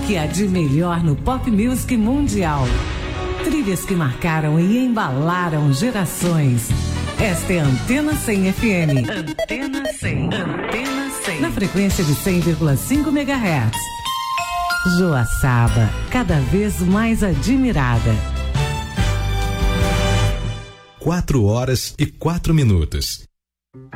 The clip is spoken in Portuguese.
que há de melhor no pop music mundial. Trilhas que marcaram e embalaram gerações. Esta é a Antena 100 FM. Antena 100. Antena 100. Na frequência de 100,5 MHz. Joaçaba, cada vez mais admirada. 4 horas e 4 minutos.